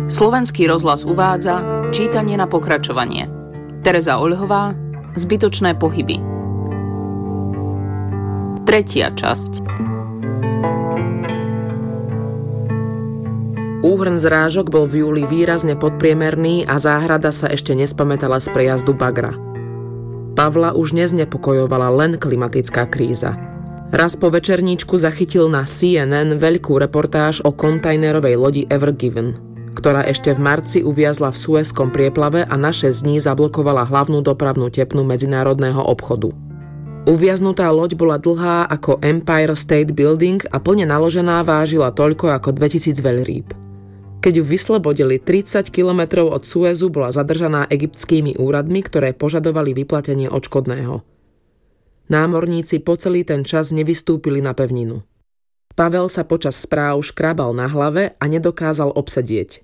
Slovenský rozhlas uvádza čítanie na pokračovanie. Tereza Oľhová, Zbytočné pohyby. 3. časť. Úhrn zrážok bol v júli výrazne podpriemerný a záhrada sa ešte nespamätala z prejazdu bagra. Pavla už neznepokojovala len klimatická kríza. Raz po večerníčku zachytil na CNN veľkú reportáž o kontajnerovej lodi Ever Given, ktorá ešte v marci uviazla v Suezskom prieplave a na 6 dní zablokovala hlavnú dopravnú tepnu medzinárodného obchodu. Uviaznutá loď bola dlhá ako Empire State Building a plne naložená vážila toľko ako 2000 veľrýb. Keď ju vyslobodili 30 kilometrov od Suezu, bola zadržaná egyptskými úradmi, ktoré požadovali vyplatenie odškodného. Námorníci po celý ten čas nevystúpili na pevninu. Pavel sa počas správ škrabal na hlave a nedokázal obsedieť.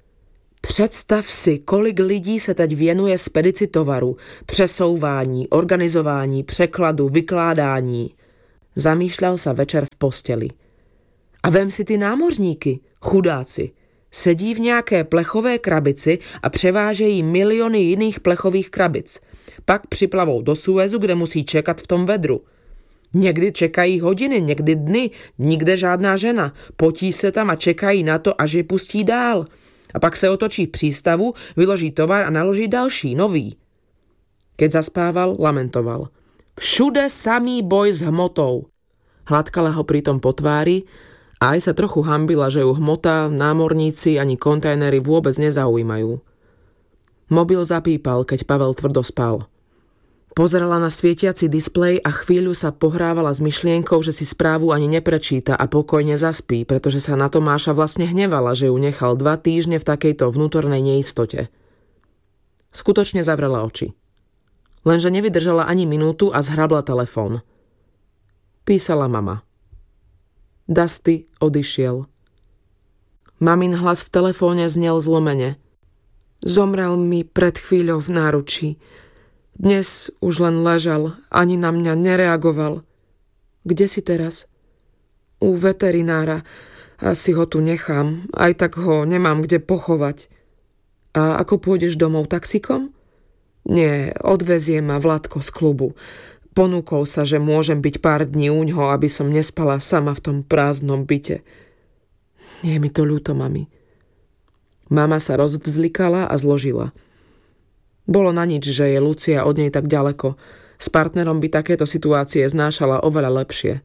Představ si, kolik lidí se teď věnuje spedici tovaru, přesouvání, organizování, překladu, vykládání. Zamýšľal sa večer v posteli. A vem si ty námořníky, chudáci. Sedí v nějaké plechové krabici a převážejí miliony jiných plechových krabic. Pak připlavou do Suezu, kde musí čekat v tom vedru. Někdy čekají hodiny, někdy dny, nikde žádná žena. Potí se tam a čekají na to, až je pustí dál. A pak se otočí v přístavu, vyloží tovar a naloží další, nový. Keď zaspával, lamentoval. Všude samý boj s hmotou. Hladkala ho pritom po tvári a aj sa trochu hanbila, že ju hmota, námorníci ani kontajnery vôbec nezaujímajú. Mobil zapípal, keď Pavel tvrdo spal. Pozerala na svietiaci displej a chvíľu sa pohrávala s myšlienkou, že si správu ani neprečíta a pokojne zaspí, pretože sa na Tomáša vlastne hnevala, že ju nechal 2 týždne v takejto vnútornej neistote. Skutočne zavrela oči. Lenže nevydržala ani minútu a zhrabla telefón. Písala mama. Dusty odišiel. Mamin hlas v telefóne znel zlomene. Zomrel mi pred chvíľou v náručí. Dnes už len ležal, ani na mňa nereagoval. Kde si teraz? U veterinára. Asi ho tu nechám, aj tak ho nemám kde pochovať. A ako pôjdeš domov, taxikom? Nie, odvezie ma Vladko z klubu. Ponúkol sa, že môžem byť pár dní uňho, aby som nespala sama v tom prázdnom byte. Nie je mi to ľúto, mami. Mama sa rozvzlikala a zložila. Bolo na nič, že je Lucia od nej tak ďaleko. S partnerom by takéto situácie znášala oveľa lepšie.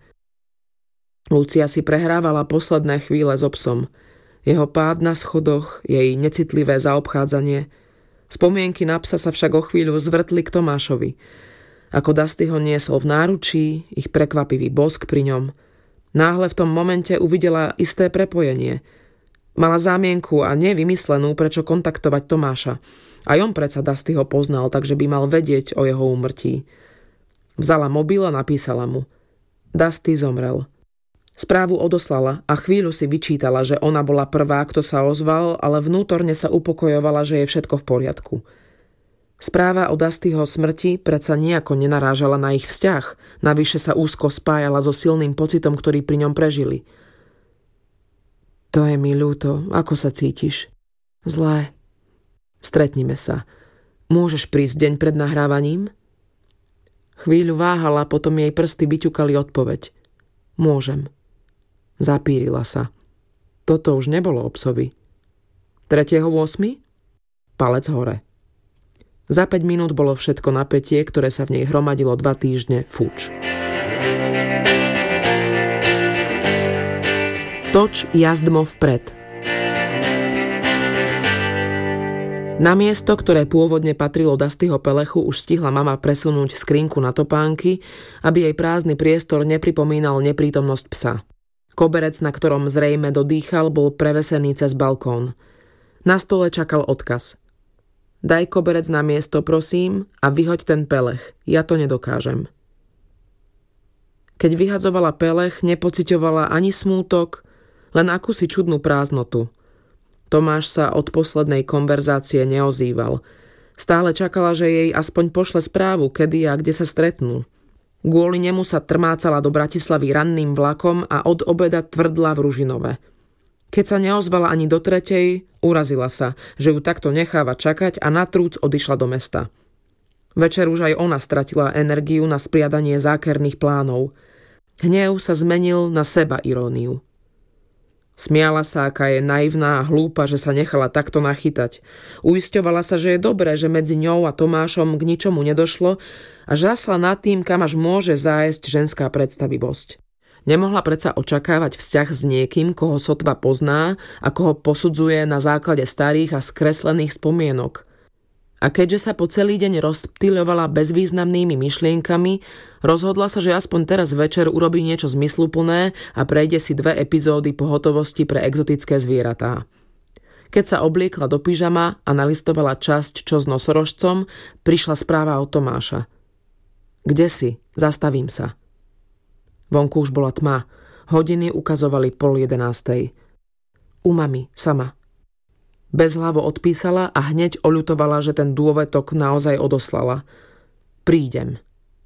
Lucia si prehrávala posledné chvíle s obsom. Jeho pád na schodoch, jej necitlivé zaobchádzanie. Spomienky na psa sa však o chvíľu zvrtli k Tomášovi. Ako Dusty ho niesol v náručí, ich prekvapivý bosk pri ňom. Náhle v tom momente uvidela isté prepojenie. Mala zámienku a nevymyslenú, prečo kontaktovať Tomáša. Aj on predsa Dusty ho poznal, takže by mal vedieť o jeho úmrtí. Vzala mobil a napísala mu. Dusty zomrel. Správu odoslala a chvíľu si vyčítala, že ona bola prvá, kto sa ozval, ale vnútorne sa upokojovala, že je všetko v poriadku. Správa o Dustyho smrti predsa nejako nenarážala na ich vzťah, navyše sa úzko spájala so silným pocitom, ktorý pri ňom prežili. To je mi ľúto, ako sa cítiš? Zlé. Stretnime sa. Môžeš prísť deň pred nahrávaním? Chvíľu váhala, potom jej prsty vyťukali odpoveď. Môžem. Zapírila sa. Toto už nebolo o psovi. 3.8. Palec hore. Za 5 minút bolo všetko napätie, ktoré sa v nej hromadilo 2 týždne, fuč. Toč jazdmo vpred. Na miesto, ktoré pôvodne patrilo Dustyho pelechu, už stihla mama presunúť skrinku na topánky, aby jej prázdny priestor nepripomínal neprítomnosť psa. Koberec, na ktorom zrejme dodýchal, bol prevesený cez balkón. Na stole čakal odkaz. Daj koberec na miesto, prosím, a vyhoď ten pelech. Ja to nedokážem. Keď vyhadzovala pelech, nepociťovala ani smútok, len akúsi čudnú prázdnotu. Tomáš sa od poslednej konverzácie neozýval. Stále čakala, že jej aspoň pošle správu, kedy a kde sa stretnú. Kvôli nemu sa trmácala do Bratislavy ranným vlakom a od obeda tvrdla v Ružinove. Keď sa neozvala ani do 3, urazila sa, že ju takto necháva čakať a na trúc odišla do mesta. Večer už aj ona stratila energiu na spriadanie zákerných plánov. Hnev sa zmenil na seba iróniu. Smiala sa, aká je naivná a hlúpa, že sa nechala takto nachytať. Uisťovala sa, že je dobré, že medzi ňou a Tomášom k ničomu nedošlo a žasla nad tým, kam až môže zájsť ženská predstavivosť. Nemohla predsa očakávať vzťah s niekým, koho sotva pozná a koho posudzuje na základe starých a skreslených spomienok. A keďže sa po celý deň rozptýľovala bezvýznamnými myšlienkami, rozhodla sa, že aspoň teraz večer urobí niečo zmysluplné a prejde si 2 epizódy pohotovosti pre exotické zvieratá. Keď sa obliekla do pyžama a nalistovala časť Čo s nosorožcom, prišla správa od Tomáša. Kde si? Zastavím sa. Vonku už bola tma. Hodiny ukazovali 10:30. U mami, sama. Bezhlavo odpísala a hneď oľutovala, že ten dôvetok naozaj odoslala. Prídem.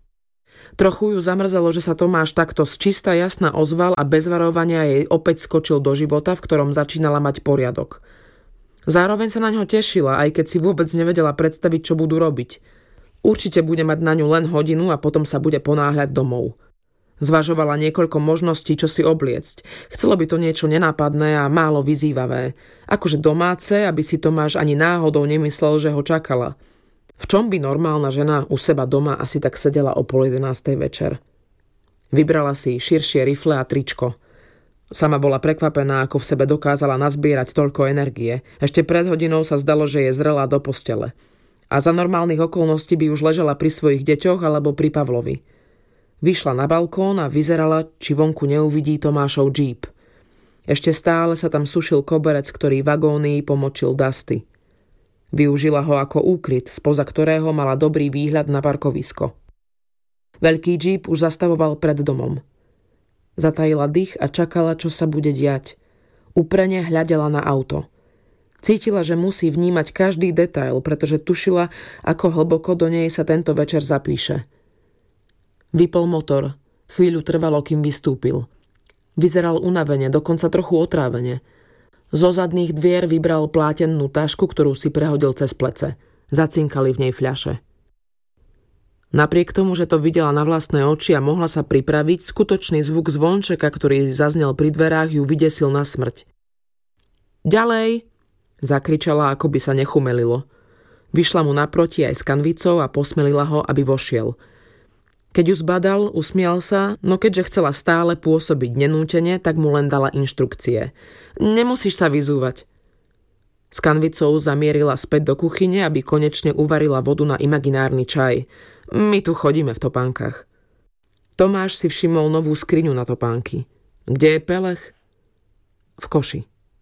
Trochu ju zamrzelo, že sa Tomáš takto zčista jasna ozval a bez varovania jej opäť skočil do života, v ktorom začínala mať poriadok. Zároveň sa na ňo tešila, aj keď si vôbec nevedela predstaviť, čo budú robiť. Určite bude mať na ňu len hodinu a potom sa bude ponáhľať domov. Zvažovala niekoľko možností, čo si obliecť. Chcelo by to niečo nenápadné a málo vyzývavé. Akože domáce, aby si Tomáš ani náhodou nemyslel, že ho čakala. V čom by normálna žena u seba doma asi tak sedela o 10:30 večer? Vybrala si širšie rifle a tričko. Sama bola prekvapená, ako v sebe dokázala nazbierať toľko energie. Ešte pred hodinou sa zdalo, že je zrelá do postele. A za normálnych okolností by už ležela pri svojich deťoch alebo pri Pavlovi. Vyšla na balkón a vyzerala, či vonku neuvidí Tomášov džíp. Ešte stále sa tam sušil koberec, ktorý v agónii pomočil Dusty. Využila ho ako úkryt, spoza ktorého mala dobrý výhľad na parkovisko. Veľký džíp už zastavoval pred domom. Zatajila dých a čakala, čo sa bude diať. Úprene hľadela na auto. Cítila, že musí vnímať každý detail, pretože tušila, ako hlboko do nej sa tento večer zapíše. Vypol motor. Chvíľu trvalo, kým vystúpil. Vyzeral unavene, dokonca trochu otrávene. Zo zadných dvier vybral plátennú tašku, ktorú si prehodil cez plece. Zacinkali v nej fľaše. Napriek tomu, že to videla na vlastné oči a mohla sa pripraviť, skutočný zvuk zvončeka, ktorý zaznel pri dverách, ju vydesil na smrť. Ďalej! Zakričala, ako by sa nechumelilo. Vyšla mu naproti aj s kanvicou a posmelila ho, aby vošiel. Keď ju zbadal, usmial sa, no keďže chcela stále pôsobiť nenútene, tak mu len dala inštrukcie. Nemusíš sa vyzúvať. S kanvicou zamierila späť do kuchyne, aby konečne uvarila vodu na imaginárny čaj. My tu chodíme v topánkach. Tomáš si všimol novú skriňu na topánky. Kde je pelech? V koši.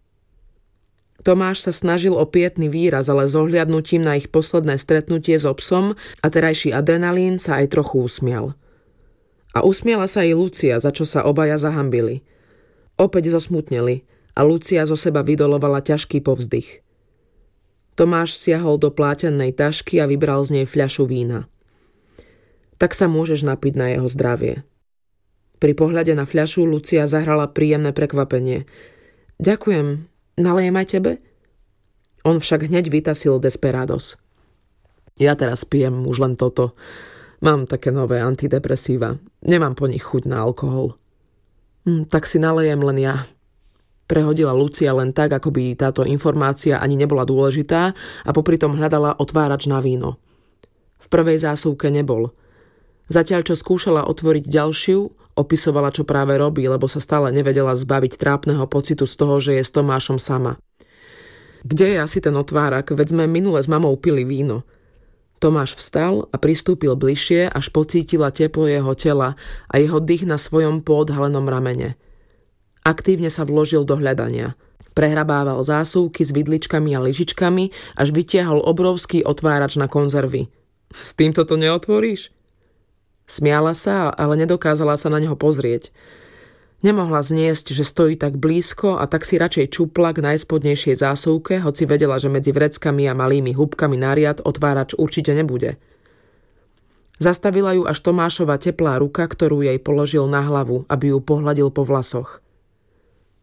Tomáš sa snažil o pietný výraz, ale s ohliadnutím na ich posledné stretnutie s obsom a terajší adrenalín sa aj trochu usmial. A usmiala sa aj Lucia, za čo sa obaja zahambili. Opäť zosmutneli a Lucia zo seba vydolovala ťažký povzdych. Tomáš siahol do plátenej tašky a vybral z nej fľašu vína. Tak sa môžeš napiť na jeho zdravie. Pri pohľade na fľašu Lucia zahrala príjemné prekvapenie. Ďakujem. Nalejem aj tebe? On však hneď vytasil Desperados. Ja teraz pijem už len toto. Mám také nové antidepresíva. Nemám po nich chuť na alkohol. Tak si nalejem len ja. Prehodila Lucia len tak, ako by táto informácia ani nebola dôležitá a popri tom hľadala otvárač na víno. V prvej zásuvke nebol. Zatiaľ, čo skúšala otvoriť ďalšiu, opisovala, čo práve robí, lebo sa stále nevedela zbaviť trápneho pocitu z toho, že je s Tomášom sama. Kde je asi ten otvárak, veď sme minule s mamou pili víno. Tomáš vstal a pristúpil bližšie, až pocítila teplo jeho tela a jeho dých na svojom poodhalenom ramene. Aktívne sa vložil do hľadania. Prehrabával zásuvky s vidličkami a lyžičkami, až vytiahol obrovský otvárač na konzervy. S týmto to neotvoríš? Smiala sa, ale nedokázala sa na neho pozrieť. Nemohla zniesť, že stojí tak blízko a tak si radšej čupla k najspodnejšej zásuvke, hoci vedela, že medzi vreckami a malými húbkami na riad otvárač určite nebude. Zastavila ju až Tomášova teplá ruka, ktorú jej položil na hlavu, aby ju pohľadil po vlasoch.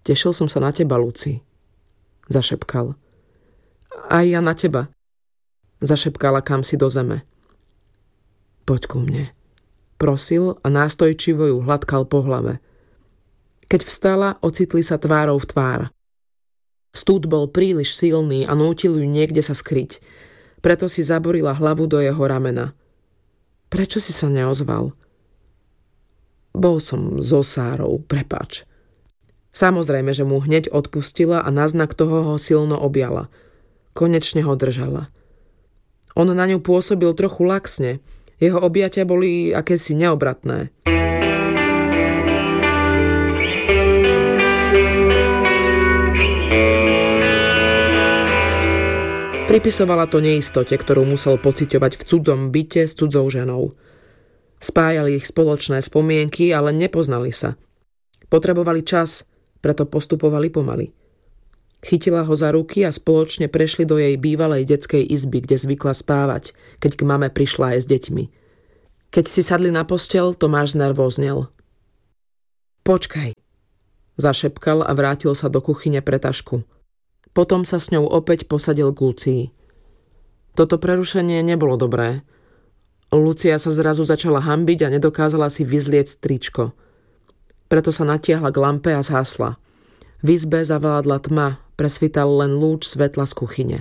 Tešil som sa na teba, Luci, zašepkal. Aj ja na teba, zašepkala kamsi do zeme. Poď ku mne, prosil a nástojčivo ju hladkal po hlave. Keď vstala, ocitli sa tvárou v tvár. Stud bol príliš silný a nútil ju niekde sa skryť. Preto si zaborila hlavu do jeho ramena. Prečo si sa neozval? Bol som so Sárou, prepáč. Samozrejme, že mu hneď odpustila a na znak toho ho silno objala. Konečne ho držala. On na ňu pôsobil trochu laxne. Jeho objatia boli akési neobratné. Pripisovala to neistote, ktorú musel pociťovať v cudzom byte s cudzou ženou. Spájali ich spoločné spomienky, ale nepoznali sa. Potrebovali čas, preto postupovali pomaly. Chytila ho za ruky a spoločne prešli do jej bývalej detskej izby, kde zvykla spávať, keď k mame prišla aj s deťmi. Keď si sadli na posteľ, Tomáš znervóznel. Počkaj, zašepkal a vrátil sa do kuchyne pre tašku. Potom sa s ňou opäť posadil k Lucii. Toto prerušenie nebolo dobré. Lucia sa zrazu začala hanbiť a nedokázala si vyzliecť tričko. Preto sa natiahla k lampe a zhasla. V izbe zavládla tma, presvítal len lúč svetla z kuchyne.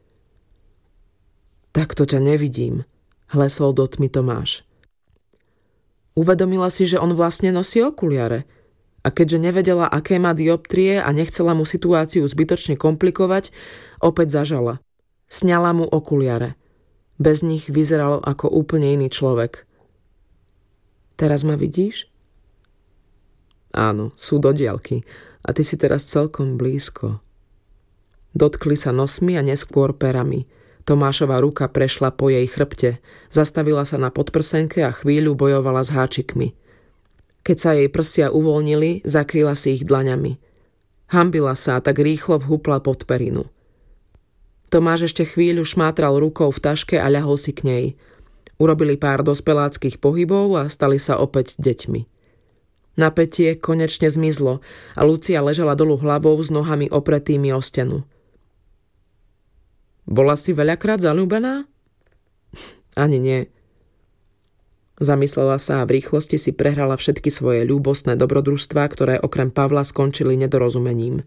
Takto ťa nevidím, hlesol do tmy Tomáš. Uvedomila si, že on vlastne nosí okuliare. A keďže nevedela, aké má dioptrie a nechcela mu situáciu zbytočne komplikovať, opäť zažala. Sňala mu okuliare. Bez nich vyzeral ako úplne iný človek. Teraz ma vidíš? Áno, sú do diaľky. A ty si teraz celkom blízko. Dotkli sa nosmi a neskôr perami. Tomášova ruka prešla po jej chrbte. Zastavila sa na podprsenke a chvíľu bojovala s háčikmi. Keď sa jej prsia uvoľnili, zakryla si ich dlaňami. Hanbila sa a tak rýchlo vhupla pod perinu. Tomáš ešte chvíľu šmátral rukou v taške a ľahol si k nej. Urobili pár dospeláckých pohybov a stali sa opäť deťmi. Napätie konečne zmizlo a Lucia ležala dolu hlavou s nohami opretými o stenu. Bola si veľakrát zaľúbená? Ani nie. Zamyslela sa a v rýchlosti si prehrala všetky svoje ľúbostné dobrodružstvá, ktoré okrem Pavla skončili nedorozumením.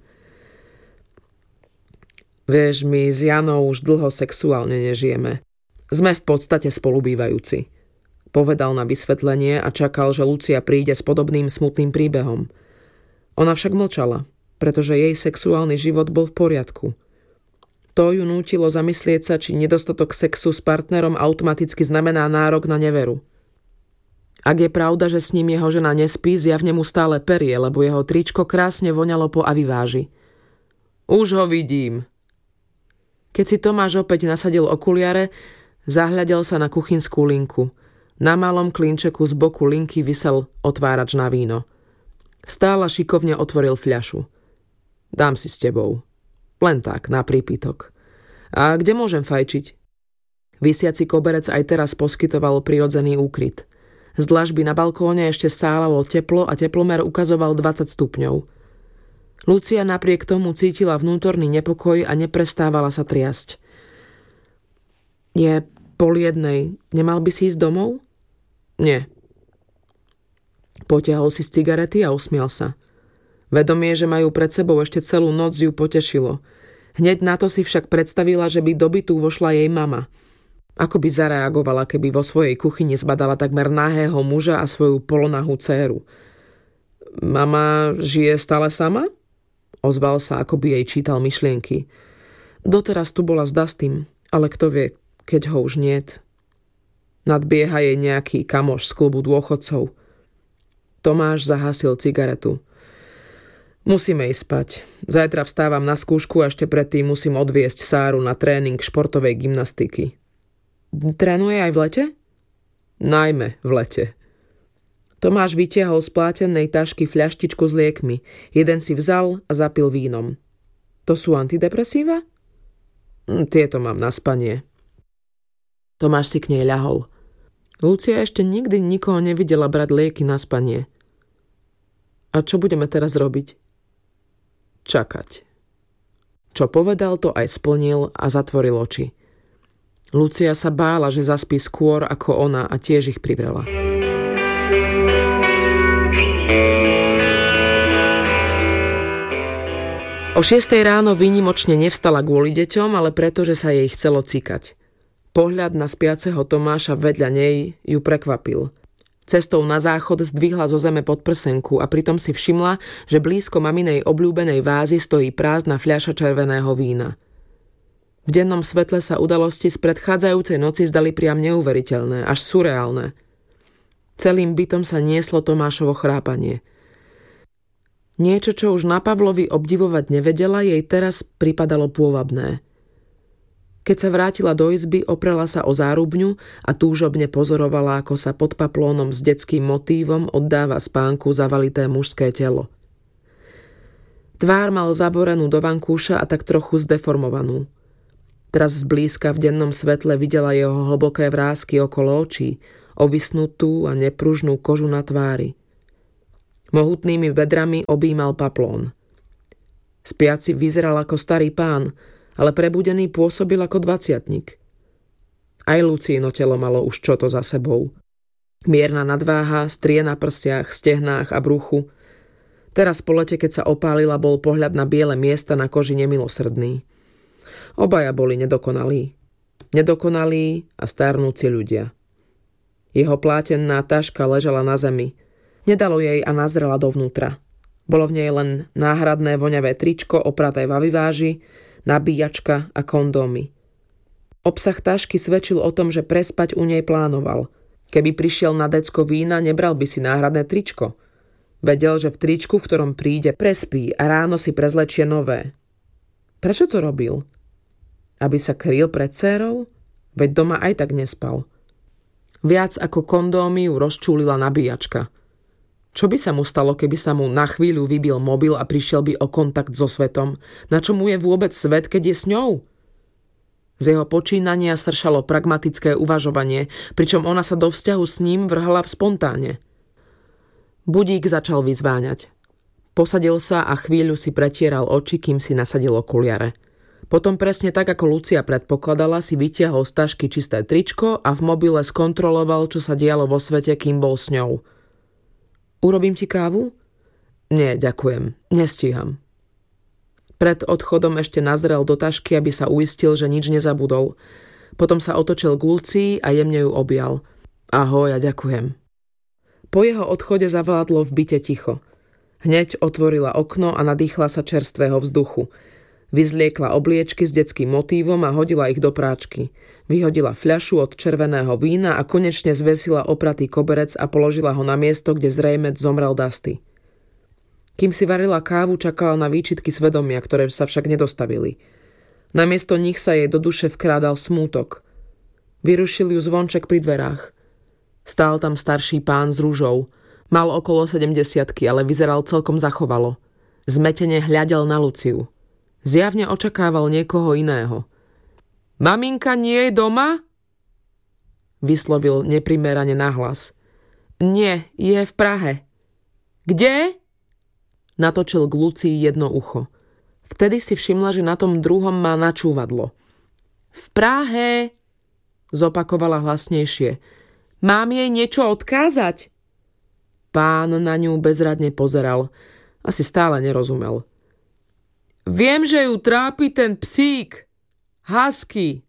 Vieš, my s Janou už dlho sexuálne nežijeme. Sme v podstate spolubývajúci. Povedal na vysvetlenie a čakal, že Lucia príde s podobným smutným príbehom. Ona však mlčala, pretože jej sexuálny život bol v poriadku. To ju nútilo zamyslieť sa, či nedostatok sexu s partnerom automaticky znamená nárok na neveru. Ak je pravda, že s ním jeho žena nespí, zjavne mu stále perie, lebo jeho tričko krásne voňalo po aviváži. Už ho vidím. Keď si Tomáš opäť nasadil okuliare, zahľadel sa na kuchynskú linku. Na malom klinčeku z boku linky visel otvárač na víno. Vstál a šikovne otvoril fľašu. Dám si s tebou. Len tak, na prípitok. A kde môžem fajčiť? Visiaci koberec aj teraz poskytoval prirodzený úkryt. Z dlažby na balkóne ešte sálalo teplo a teplomer ukazoval 20 stupňov. Lucia napriek tomu cítila vnútorný nepokoj a neprestávala sa triasť. Je 12:30. Nemal by si ísť domov? Nie. Potiahol si z cigarety a usmial sa. Vedomie, že majú pred sebou ešte celú noc, ju potešilo. Hneď na to si však predstavila, že by do bytu vošla jej mama. Ako by zareagovala, keby vo svojej kuchyni zbadala takmer nahého muža a svoju polonahú dcéru. Mama žije stále sama? Ozval sa, ako by jej čítal myšlienky. Doteraz tu bola s Dustym, ale kto vie, keď ho už niet. Nadbieha jej nejaký kamoš z klubu dôchodcov. Tomáš zahasil cigaretu. Musíme ísť spať. Zajtra vstávam na skúšku a ešte predtým musím odviesť Sáru na tréning športovej gymnastiky. Trénuje aj v lete? Najmä v lete. Tomáš vytiahol z plátenej tašky fľaštičku s liekmi. Jeden si vzal a zapil vínom. To sú antidepresíva? Tieto mám na spanie. Tomáš si k nej ľahol. Lucia ešte nikdy nikoho nevidela brať lieky na spanie. A čo budeme teraz robiť? čakať. Čo povedal, to aj splnil a zatvoril oči. Lucia sa bála, že zaspí skôr ako ona a tiež ich privrela. O 6 ráno výnimočne nevstala kvôli deťom, ale preto, že sa jej chcelo cikať. Pohľad na spiaceho Tomáša vedľa nej ju prekvapil. Cestou na záchod zdvihla zo zeme podprsenku a pritom si všimla, že blízko maminej obľúbenej vázy stojí prázdna fľaša červeného vína. V dennom svetle sa udalosti z predchádzajúcej noci zdali priam neuveriteľné, až surreálne. Celým bytom sa nieslo Tomášovo chrápanie. Niečo, čo už na Pavlovi obdivovať nevedela, jej teraz pripadalo pôvabné. Keď sa vrátila do izby, oprela sa o zárubňu a túžobne pozorovala, ako sa pod paplónom s detským motívom oddáva spánku zavalité mužské telo. Tvár mal zaborenú do vankúša a tak trochu zdeformovanú. Teraz zblízka v dennom svetle videla jeho hlboké vrásky okolo očí, ovisnutú a nepružnú kožu na tvári. Mohutnými bedrami objímal paplón. Spiaci vyzeral ako starý pán, ale prebudený pôsobil ako dvaciatnik. Aj Lucíno telo malo už čoto za sebou. Mierna nadváha, strie na prstiach, stehnách a bruchu. Teraz po lete, keď sa opálila, bol pohľad na biele miesta na koži nemilosrdný. Obaja boli nedokonalí. Nedokonalí a starnúci ľudia. Jeho plátenná taška ležala na zemi. Nedalo jej a nazrela dovnútra. Bolo v nej len náhradné voňavé tričko opraté v aviváži, nabíjačka a kondómy. Obsah tašky svedčil o tom, že prespať u nej plánoval. Keby prišiel na decko vína, nebral by si náhradné tričko. Vedel, že v tričku, v ktorom príde, prespí a ráno si prezlečie nové. Prečo to robil? Aby sa kryl pred dcérou? Veď doma aj tak nespal. Viac ako kondómy ju rozčúlila nabíjačka. Čo by sa mu stalo, keby sa mu na chvíľu vybil mobil a prišiel by o kontakt so svetom? Na čo mu je vôbec svet, keď je s ňou? Z jeho počínania sršalo pragmatické uvažovanie, pričom ona sa do vzťahu s ním vrhla spontáne. Budík začal vyzváňať. Posadil sa a chvíľu si pretieral oči, kým si nasadil okuliare. Potom presne tak, ako Lucia predpokladala, si vytiahol z tašky čisté tričko a v mobile skontroloval, čo sa dialo vo svete, kým bol s ňou. Urobím ti kávu? Nie, ďakujem. Nestíham. Pred odchodom ešte nazrel do tašky, aby sa uistil, že nič nezabudol. Potom sa otočil k Lucii a jemne ju objal. Ahoj a ďakujem. Po jeho odchode zavládlo v byte ticho. Hneď otvorila okno a nadýchla sa čerstvého vzduchu. Vyzliekla obliečky s detským motívom a hodila ich do práčky. Vyhodila fľašu od červeného vína a konečne zvesila opratý koberec a položila ho na miesto, kde zrejme zomrel Dusty. Kým si varila kávu, čakala na výčitky svedomia, ktoré sa však nedostavili. Namiesto nich sa jej do duše vkrádal smútok. Vyrušil ju zvonček pri dverách. Stál tam starší pán s ružou. Mal okolo 70-ky, ale vyzeral celkom zachovalo. Zmetene hľadel na Luciu. Zjavne očakával niekoho iného. Maminka nie je doma? Vyslovil neprimerane nahlas. Nie, je v Prahe. Kde? Natočil k Lucii jedno ucho. Vtedy si všimla, že na tom druhom má načúvadlo. V Prahe, zopakovala hlasnejšie. Mám jej niečo odkázať? Pán na ňu bezradne pozeral. Asi stále nerozumel. Viem, že ju trápi ten psík. Husky.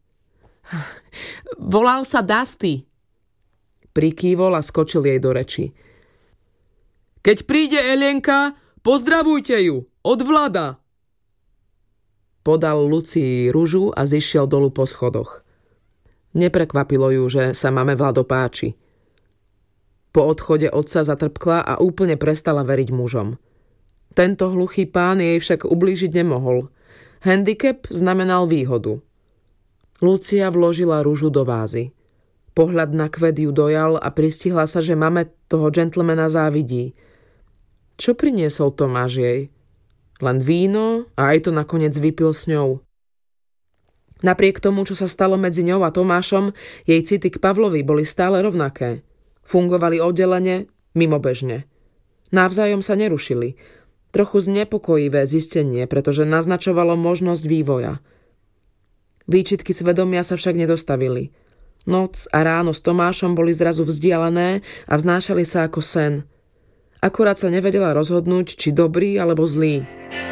Volal sa Dusty. Prikývol a skočil jej do reči. Keď príde Elienka, pozdravujte ju. Od Vlada. Podal Lucii ružu a zišiel dolu po schodoch. Neprekvapilo ju, že sa mame Vlado páči. Po odchode otca zatrpkla a úplne prestala veriť mužom. Tento hluchý pán jej však ublížiť nemohol. Handicap znamenal výhodu. Lucia vložila ružu do vázy. Pohľad na kvet ju dojal a pristihla sa, že mame toho gentlemana závidí. Čo priniesol Tomáš jej? Len víno a aj to nakoniec vypil s ňou. Napriek tomu, čo sa stalo medzi ňou a Tomášom, jej city k Pavlovi boli stále rovnaké. Fungovali oddelene, mimobežne. Navzájom sa nerušili. Trochu znepokojivé zistenie, pretože naznačovalo možnosť vývoja. Výčitky svedomia sa však nedostavili. Noc a ráno s Tomášom boli zrazu vzdialené a vznášali sa ako sen. Akurát sa nevedela rozhodnúť, či dobrý alebo zlý.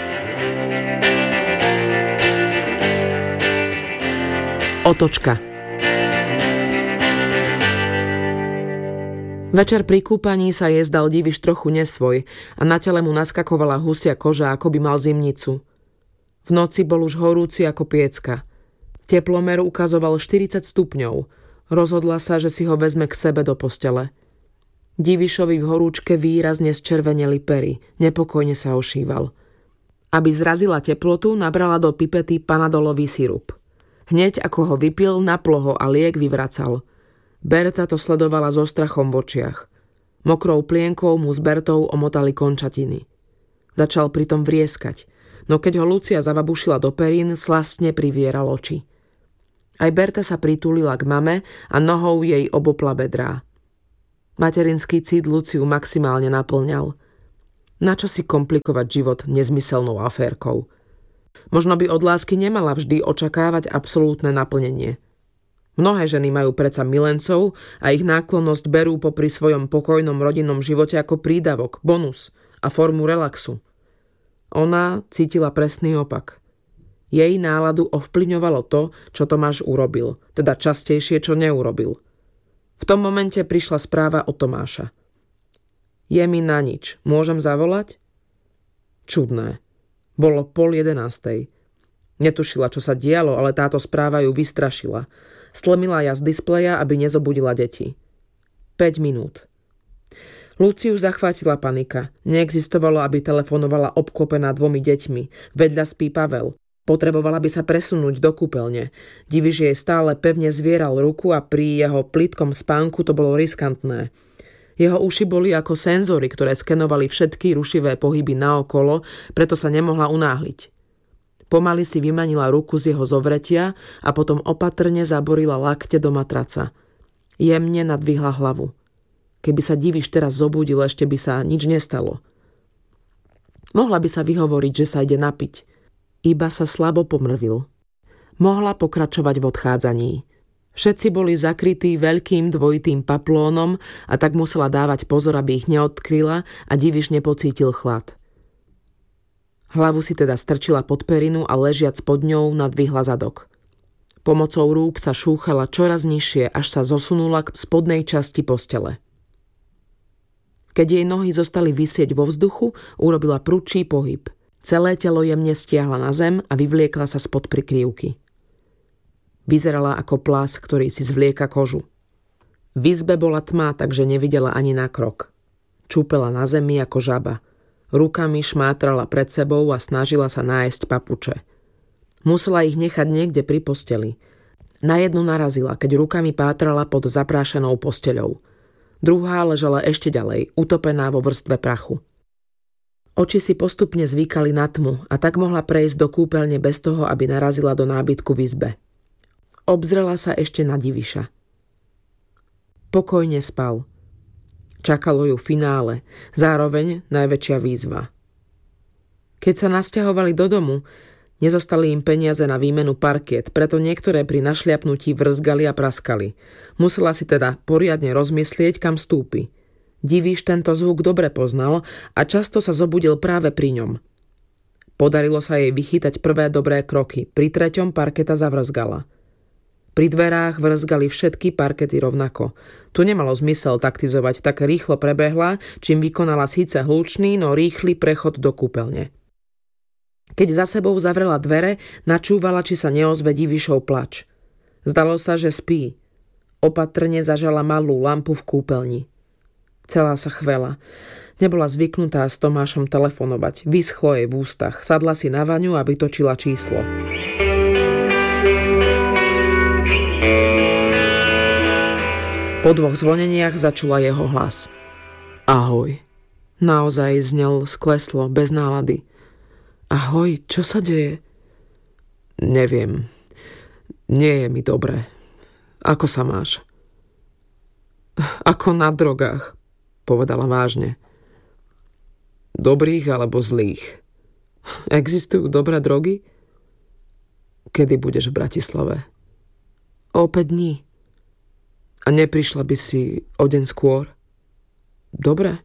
Otočka. Večer pri kúpaní sa jej zdal Diviš trochu nesvoj a na tele mu naskakovala husia koža, ako by mal zimnicu. V noci bol už horúci ako piecka. Teplomer ukazoval 40 stupňov. Rozhodla sa, že si ho vezme k sebe do postele. Divišovi v horúčke výrazne zčerveneli pery. Nepokojne sa ošíval. Aby zrazila teplotu, nabrala do pipety panadolový sirup. Hneď ako ho vypil, naplo ho a liek vyvracal. Berta to sledovala so strachom v očiach. Mokrou plienkou mu s Bertou omotali končatiny. Začal pritom vrieskať, no keď ho Lucia zavabušila do perín, slastne privieral oči. Aj Berta sa pritúlila k mame a nohou jej obopla bedrá. Materinský cít Luciu maximálne naplňal. Načo si komplikovať život nezmyselnou aférkou? Možno by od lásky nemala vždy očakávať absolútne naplnenie. Mnohé ženy majú predsa milencov a ich náklonnosť berú popri svojom pokojnom rodinnom živote ako prídavok, bonus a formu relaxu. Ona cítila presný opak. Jej náladu ovplyvňovalo to, čo Tomáš urobil, teda častejšie, čo neurobil. V tom momente prišla správa od Tomáša. Je mi na nič, môžem zavolať? Čudné. Bolo 10:30. Netušila, čo sa dialo, ale táto správa ju vystrašila. Stlmila jas displeja, aby nezobudila deti. 5 minút. Luciu zachvátila panika. Neexistovalo, aby telefonovala obklopená 2 deťmi. Vedľa spí Pavel. Potrebovala by sa presunúť do kúpeľne. Diviš jej stále pevne zvieral ruku a pri jeho plitkom spánku to bolo riskantné. Jeho uši boli ako senzory, ktoré skenovali všetky rušivé pohyby naokolo, preto sa nemohla unáhliť. Pomaly si vymanila ruku z jeho zovretia a potom opatrne zaborila lakte do matraca. Jemne nadvihla hlavu. Keby sa Diviš teraz zobudil, ešte by sa nič nestalo. Mohla by sa vyhovoriť, že sa ide napiť. Iba sa slabo pomrvil. Mohla pokračovať v odchádzaní. Všetci boli zakrytí veľkým dvojitým paplónom a tak musela dávať pozor, aby ich neodkryla a Diviš nepocítil chlad. Hlavu si teda strčila pod perinu a ležiac pod ňou nadvihla zadok. Pomocou rúk sa šúchala čoraz nižšie, až sa zosunula k spodnej časti postele. Keď jej nohy zostali visieť vo vzduchu, urobila prudší pohyb. Celé telo jemne stiahla na zem a vyvliekla sa spod prikryvky. Vyzerala ako plás, ktorý si zvlieka kožu. V izbe bola tma, takže nevidela ani na krok. Čúpela na zemi ako žaba. Rukami šmátrala pred sebou a snažila sa nájsť papuče. Musela ich nechať niekde pri posteli. Na jednu narazila, keď rukami pátrala pod zaprášenou posteľou. Druhá ležala ešte ďalej, utopená vo vrstve prachu. Oči si postupne zvykali na tmu a tak mohla prejsť do kúpeľne bez toho, aby narazila do nábytku v izbe. Obzrela sa ešte na Diviša. Pokojne spal. Čakalo ju finále, zároveň najväčšia výzva. Keď sa nasťahovali do domu, nezostali im peniaze na výmenu parkiet, preto niektoré pri našliapnutí vrzgali a praskali. Musela si teda poriadne rozmyslieť, kam stúpi. Diviš tento zvuk dobre poznal a často sa zobudil práve pri ňom. Podarilo sa jej vychytať prvé dobré kroky, pri 3. parketa zavrzgala. Pri dverách vrzgali všetky parkety rovnako. Tu nemalo zmysel taktizovať, tak rýchlo prebehla, čím vykonala síce hlučný, no rýchly prechod do kúpeľne. Keď za sebou zavrela dvere, načúvala, či sa neozve Divišov plač. Zdalo sa, že spí. Opatrne zažala malú lampu v kúpeľni. Celá sa chvela. Nebola zvyknutá s Tomášom telefonovať. Vyschlo jej v ústach. Sadla si na vaňu a vytočila číslo. Po 2 zvoneniach začula jeho hlas. Ahoj. Naozaj znel skleslo, bez nálady. Ahoj, čo sa deje? Neviem. Nie je mi dobré. Ako sa máš? Ako na drogách, povedala vážne. Dobrých alebo zlých. Existujú dobré drogy? Kedy budeš v Bratislave? O 5 dní. A neprišla by si o deň skôr? Dobre.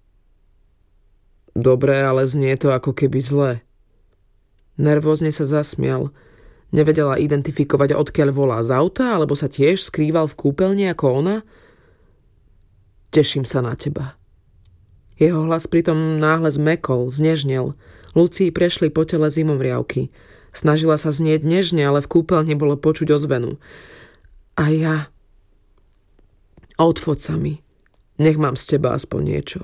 Dobre, ale znie to ako keby zle. Nervózne sa zasmial. Nevedela identifikovať, odkiaľ volá, z auta, alebo sa tiež skrýval v kúpeľni ako ona? Teším sa na teba. Jeho hlas pritom náhle zmekol, znežnel. Lucii prešli po tele zimomriavky. Snažila sa znieť nežne, ale v kúpeľni bolo počuť ozvenu. A ja... Odfoď sa mi. Nech mám z teba aspoň niečo.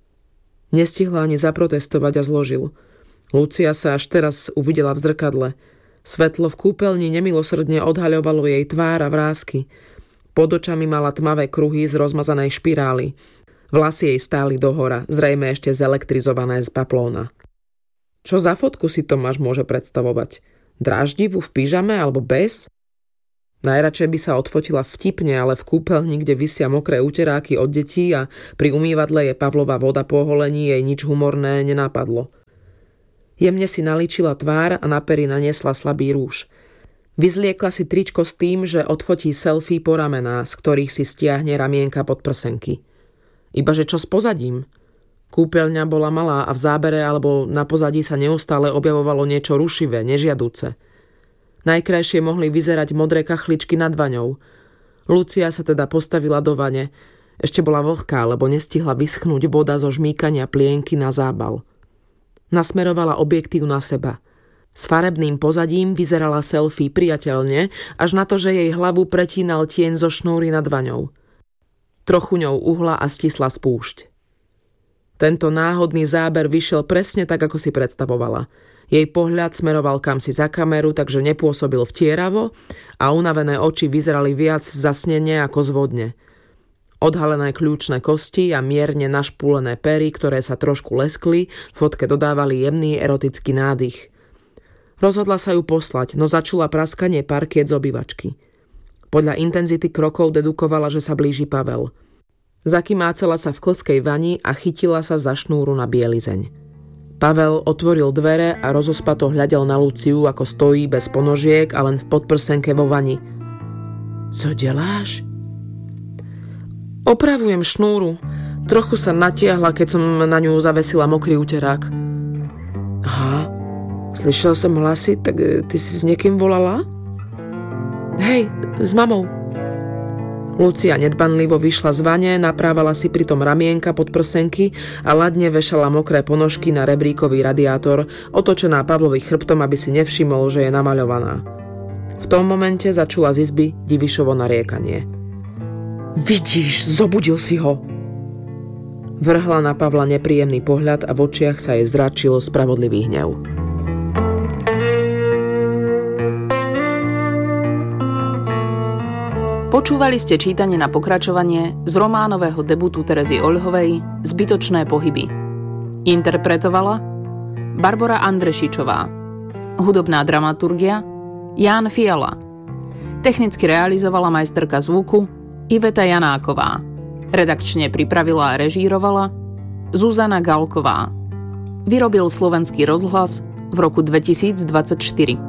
Nestihla ani zaprotestovať a zložil. Lucia sa až teraz uvidela v zrkadle. Svetlo v kúpeľni nemilosrdne odhaľovalo jej tvár a vrásky. Pod očami mala tmavé kruhy z rozmazanej špirály. Vlasy jej stáli dohora, zrejme ešte zelektrizované z paplóna. Čo za fotku si Tomáš môže predstavovať? Dráždivú v pyžame alebo bez? Najradšej by sa odfotila vtipne, ale v kúpeľni, kde visia mokré uteráky od detí a pri umývadle je Pavlova voda po holení, jej nič humorné nenapadlo. Jemne si nalíčila tvár a na pery naniesla slabý rúž. Vyzliekla si tričko s tým, že odfotí selfie po ramená, z ktorých si stiahne ramienka pod prsenky. Ibaže čo s pozadím? Kúpeľňa bola malá a v zábere alebo na pozadí sa neustále objavovalo niečo rušivé, nežiaduce. Najkrajšie mohli vyzerať modré kachličky nad vaňou. Lucia sa teda postavila do vane. Ešte bola vlhká, lebo nestihla vyschnúť voda zo žmýkania plienky na zábal. Nasmerovala objektív na seba. S farebným pozadím vyzerala selfie priateľne, až na to, že jej hlavu pretínal tieň zo šnúry nad vaňou. Trochu ňou uhla a stisla spúšť. Tento náhodný záber vyšiel presne tak, ako si predstavovala. Jej pohľad smeroval kamsi za kameru, takže nepôsobil vtieravo a unavené oči vyzerali viac zasnene ako zvodne. Odhalené kľúčne kosti a mierne našpúlené pery, ktoré sa trošku leskli, fotke dodávali jemný erotický nádych. Rozhodla sa ju poslať, no začula praskanie parkiet z obývačky. Podľa intenzity krokov dedukovala, že sa blíži Pavel. Zakymácela sa v klskej vani a chytila sa za šnúru na bielizeň. Pavel otvoril dvere a rozospato hľadel na Luciu, ako stojí bez ponožiek a len v podprsenke vo vani. Co deláš? Opravujem šnúru. Trochu sa natiahla, keď som na ňu zavesila mokrý uterák. Aha, slyšel som hlasy, tak ty si s niekým volala? Hej, s mamou. Lucia nedbanlivo vyšla z vane, naprávala si pritom ramienka pod prsenky a ladne vešala mokré ponožky na rebríkový radiátor, otočená Pavlovým chrbtom, aby si nevšimol, že je namaľovaná. V tom momente začula z izby Divišovo nariekanie. Vidíš, zobudil si ho! Vrhla na Pavla nepríjemný pohľad a v očiach sa jej zračil spravodlivý hnev. Počúvali ste čítanie na pokračovanie z románového debutu Terezy Oľhovej Zbytočné pohyby. Interpretovala Barbora Andrešičová. Hudobná dramaturgia Ján Fiala. Technicky realizovala majsterka zvuku Iveta Janáková. Redakčne pripravila a režírovala Zuzana Galková. Vyrobil Slovenský rozhlas v roku 2024.